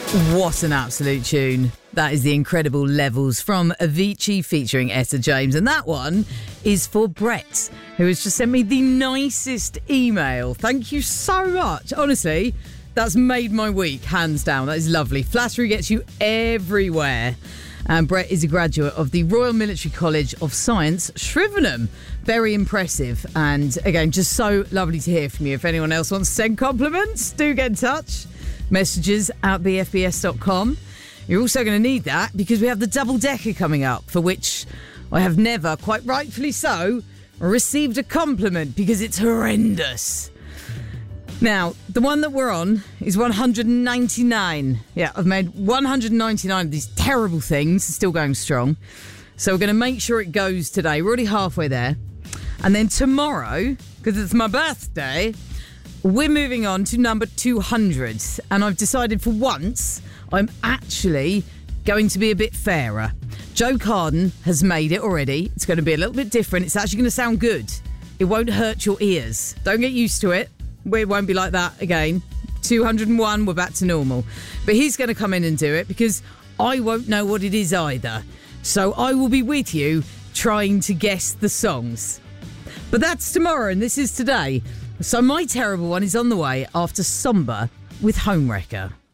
What an absolute tune. That is The Incredible Levels from Avicii featuring Etta James. And that one is for Brett, who has just sent me the nicest email. Thank you so much. Honestly, that's made my week, hands down. That is lovely. Flattery gets you everywhere. And Brett is a graduate of the Royal Military College of Science, Shrivenham. Very impressive. And again, just so lovely to hear from you. If anyone else wants to send compliments, do get in touch. Messages at bfbs.com. You're also going to need that because we have the double-decker coming up, for which I have never, quite rightfully so, received a compliment because it's horrendous. Now, the one that we're on is 199. Yeah, I've made 199 of these terrible things, still going strong. So we're going to make sure it goes today. We're already halfway there. And then tomorrow, because it's my birthday, we're moving on to number 200. And I've decided for once I'm actually going to be a bit fairer. Joe Carden has made it already. It's going to be a little bit different. It's actually going to sound good. It won't hurt your ears. Don't get used to it. It won't be like that again. 201, we're back to normal. But he's going to come in and do it because I won't know what it is either. So I will be with you trying to guess the songs. But that's tomorrow and this is today. So my terrible one is on the way after Somber with Homewrecker.